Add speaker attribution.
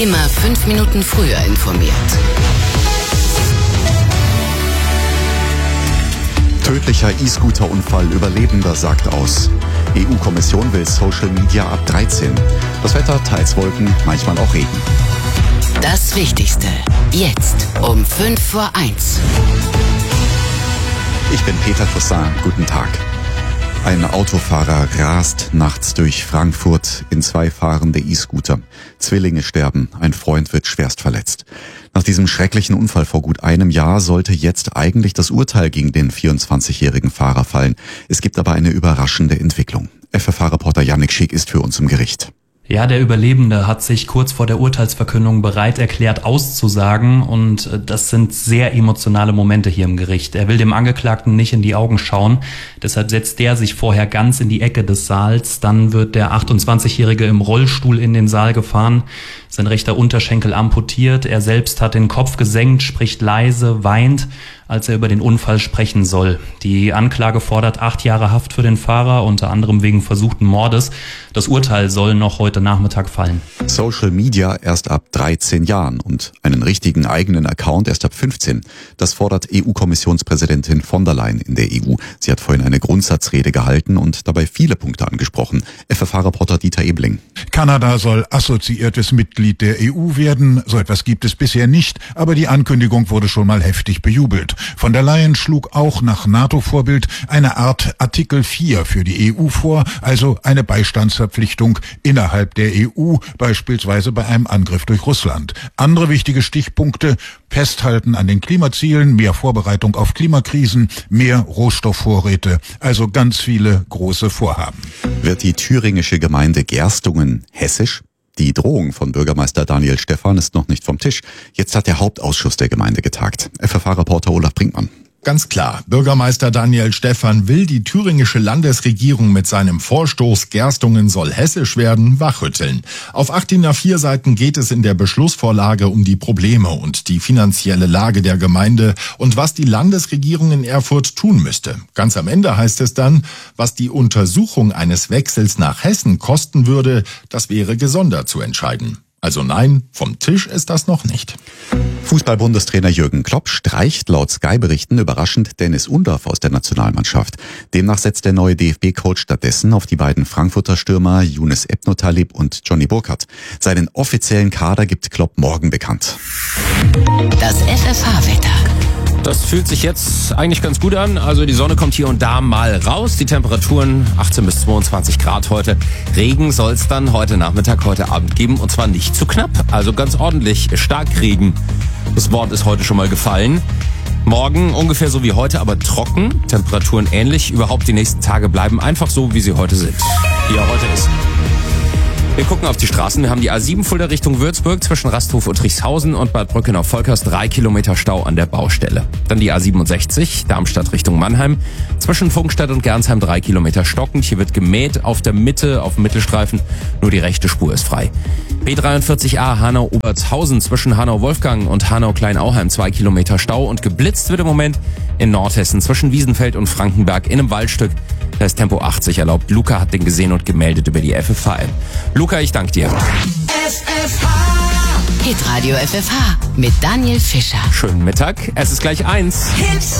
Speaker 1: Immer 5 Minuten früher informiert.
Speaker 2: Tödlicher E-Scooter-Unfall, Überlebender sagt aus. EU-Kommission will Social Media ab 13. Das Wetter, teils Wolken, manchmal auch Regen.
Speaker 1: Das Wichtigste, jetzt um 1:05.
Speaker 2: Ich bin Peter Toussaint, guten Tag. Ein Autofahrer rast nachts durch Frankfurt in 2 fahrende E-Scooter. Zwillinge sterben, ein Freund wird schwerst verletzt. Nach diesem schrecklichen Unfall vor gut einem Jahr sollte jetzt eigentlich das Urteil gegen den 24-jährigen Fahrer fallen. Es gibt aber eine überraschende Entwicklung. FFH-Reporter Yannick Schick ist für uns im Gericht.
Speaker 3: Ja, der Überlebende hat sich kurz vor der Urteilsverkündung bereit erklärt, auszusagen, und das sind sehr emotionale Momente hier im Gericht. Er will dem Angeklagten nicht in die Augen schauen, deshalb setzt er sich vorher ganz in die Ecke des Saals. Dann wird der 28-Jährige im Rollstuhl in den Saal gefahren, sein rechter Unterschenkel amputiert, er selbst hat den Kopf gesenkt, spricht leise, weint, als er über den Unfall sprechen soll. Die Anklage fordert 8 Jahre Haft für den Fahrer, unter anderem wegen versuchten Mordes. Das Urteil soll noch heute Nachmittag fallen.
Speaker 2: Social Media erst ab 13 Jahren und einen richtigen eigenen Account erst ab 15. Das fordert EU-Kommissionspräsidentin von der Leyen in der EU. Sie hat vorhin eine Grundsatzrede gehalten und dabei viele Punkte angesprochen. FFH-Reporter Dieter Ebling.
Speaker 4: Kanada soll assoziiertes Mitglied der EU werden. So etwas gibt es bisher nicht, aber die Ankündigung wurde schon mal heftig bejubelt. Von der Leyen schlug auch nach NATO-Vorbild eine Art Artikel 4 für die EU vor, also eine Beistandsverpflichtung innerhalb der EU, beispielsweise bei einem Angriff durch Russland. Andere wichtige Stichpunkte: Festhalten an den Klimazielen, mehr Vorbereitung auf Klimakrisen, mehr Rohstoffvorräte, also ganz viele große Vorhaben.
Speaker 2: Wird die thüringische Gemeinde Gerstungen hessisch? Die Drohung von Bürgermeister Daniel Stephan ist noch nicht vom Tisch. Jetzt hat der Hauptausschuss der Gemeinde getagt. FFH-Reporter Olaf Brinkmann.
Speaker 5: Ganz klar, Bürgermeister Daniel Stephan will die thüringische Landesregierung mit seinem Vorstoß Gerstungen soll hessisch werden wachrütteln. Auf 8 DIN A4 Seiten geht es in der Beschlussvorlage um die Probleme und die finanzielle Lage der Gemeinde und was die Landesregierung in Erfurt tun müsste. Ganz am Ende heißt es dann, was die Untersuchung eines Wechsels nach Hessen kosten würde, das wäre gesondert zu entscheiden. Also nein, vom Tisch ist das noch nicht.
Speaker 2: Fußball-Bundestrainer Jürgen Klopp streicht laut Sky-Berichten überraschend Dennis Undav aus der Nationalmannschaft. Demnach setzt der neue DFB-Coach stattdessen auf die beiden Frankfurter Stürmer Younes Ebnotalib und Johnny Burkhardt. Seinen offiziellen Kader gibt Klopp morgen bekannt.
Speaker 1: Das FFH-Wetter.
Speaker 6: Das fühlt sich jetzt eigentlich ganz gut an. Also die Sonne kommt hier und da mal raus. Die Temperaturen 18 bis 22 Grad heute. Regen soll es dann heute Nachmittag, heute Abend geben. Und zwar nicht zu knapp. Also ganz ordentlich Starkregen. Das Wort ist heute schon mal gefallen. Morgen ungefähr so wie heute, aber trocken. Temperaturen ähnlich. Überhaupt die nächsten Tage bleiben einfach so, wie sie heute sind. Wie er heute ist. Wir gucken auf die Straßen. Wir haben die A7 Fulda Richtung Würzburg zwischen Rasthof und Trichshausen und Bad Brückenau-Volkers 3 Kilometer Stau an der Baustelle. Dann die A67 Darmstadt Richtung Mannheim zwischen Funkstadt und Gernsheim 3 Kilometer stockend. Hier wird gemäht auf der Mitte, auf dem Mittelstreifen. Nur die rechte Spur ist frei. B43A Hanau-Obertshausen zwischen Hanau-Wolfgang und Hanau-Kleinauheim 2 Kilometer Stau und geblitzt wird im Moment in Nordhessen zwischen Wiesenfeld und Frankenberg in einem Waldstück. Da ist Tempo 80 erlaubt. Luca hat den gesehen und gemeldet über die FFH-App. Luca, ich danke dir.
Speaker 1: FFH. Hitradio FFH mit Daniel Fischer.
Speaker 6: Schönen Mittag. Es ist gleich 1.
Speaker 1: Hit